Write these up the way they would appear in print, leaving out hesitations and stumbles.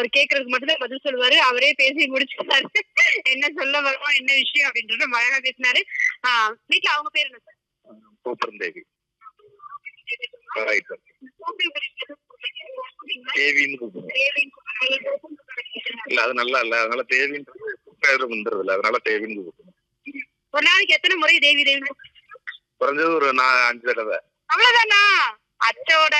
கேக்குறதுக்கு மட்டும்தான் பதில் சொல்லுவாரு. அவரே பேசி முடிச்சுட்டாரு. என்ன சொல்ல வரோம், என்ன விஷயம் அப்படின்றத அழகா பேசினாரு. வீட்டுல அவங்க பேர் என்ன சார்? பூப்பரந்தேவி. இல்ல அது நல்லா இல்ல, அதனால தேவின்றது பேரு வந்துருது இல்ல, அதனால தேவின்னு கூப்பிடுவோம். ஒரு நாளைக்கு எத்தனை முறை தேவி தேவி? குறைஞ்சது ஒரு 5 தடவை. அவ்வளவுதானா? அச்சோட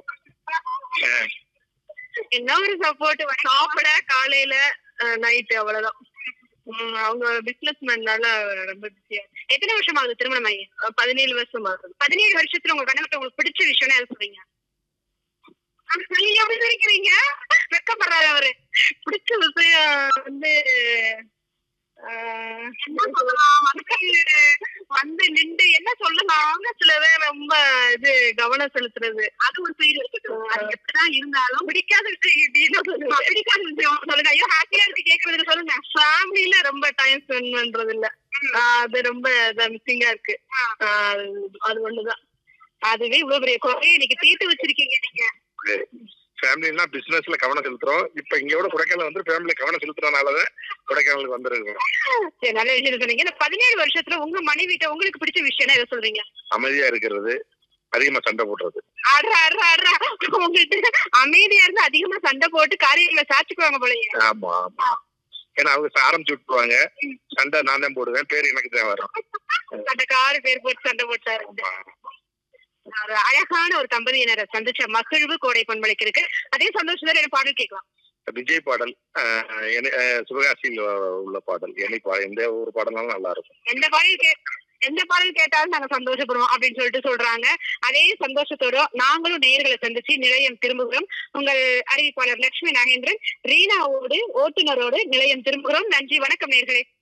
என்ன ஒரு சப்போர்ட். சாப்பிட காலையில நைட்டு அவ்வளவுதான். அவங்க பிசினஸ் மேன்னால ரொம்ப பிஸியா. எத்தனை வருஷம் ஆகுது திருமணம் ஆகி? 17 வருஷம் ஆகுது. 17 வருஷத்துல உங்க கணவர்கிட்ட உங்களுக்கு பிடிச்ச விஷயம்னா எது சொல்றீங்க? நீங்க எப்படி நினைக்கிறீங்க? வெக்கப்படுறாரு அவரு. பிடிச்ச விஷயம் வந்து வந்து நின்று என்ன சொல்லலாம், சில பேர் ரொம்ப இது கவனம் செலுத்துறது, அது ஒரு சைடு இருக்கட்டும். அது எப்படிதான் இருந்தாலும் பிடிக்காத விஷயம் பிடிக்காத விஷயம் சொல்லுங்க. ஐயோ ஹாப்பியா இருக்கு கேக்குறதுல சொல்லுங்க. ஃபேமிலில ரொம்ப டைம் ஸ்பெண்ட் பண்றது இல்ல, அது ரொம்ப மிஸ்ஸிங்கா இருக்கு. அது ஒண்ணுதான். அதுவே இவ்வளவு பெரிய குறைய இன்னைக்கு தீர்த்து வச்சிருக்கீங்க நீங்க. ஃபேமிலினா பிசினஸ்ல கவனம் செலுத்துறோம். இப்ப இங்க கூட கொடைக்கானல் வந்து ஃபேமிலில கவனம் செலுத்துறதுனாலதான் கொடைக்கானலுக்கு வந்துருக்கோம். சரி, நல்ல விஷயம் சொன்னீங்க. இந்த 17 வருஷத்துல உங்க மனைவிட்ட உங்களுக்கு பிடிச்ச விஷயம்னா எதை சொல்றீங்க? அமைதியா இருக்கிறது, அதிகமா சண்டை போடுறது. உங்ககிட்ட அமைதியா இருந்து அதிகமா சண்டை போட்டு காரியங்களை சாட்சிக்குவாங்க போல. ஆமா ஆமா, ஏன்னா அவங்க ஆரம்பிச்சு விட்டுருவாங்க. சண்டை நான் தான் போடுவேன், பேர் எனக்கு தான் வரும். அந்த காரு பேர் போட்டு சண்டை போட்டாரு. அழகான ஒரு தம்பதியினரை சந்திச்ச மகிழ்வு கோடை பொன்மலைக்கு இருக்கு. அதே சந்தோஷத்துல என்ன பாடல் கேட்கலாம்? விஜய் பாடல், சிவகாசியில் உள்ள பாடல், எந்த ஒரு பாடலாலும் நல்லா இருக்கும். எந்த பாடல் கேட்டாலும் நாங்க சந்தோஷப்படுவோம் அப்படின்னு சொல்லிட்டு சொல்றாங்க. அதே சந்தோஷத்தோட நாங்களும் நேயர்களை சந்திச்சு நிலையம் திரும்புகிறோம். உங்கள் அறிவிப்பாளர் லட்சுமி நாகேந்திரன், ரீனாவோடு ஓட்டுநரோடு நிலையம் திரும்புகிறோம். நன்றி, வணக்கம் நேயர்களே.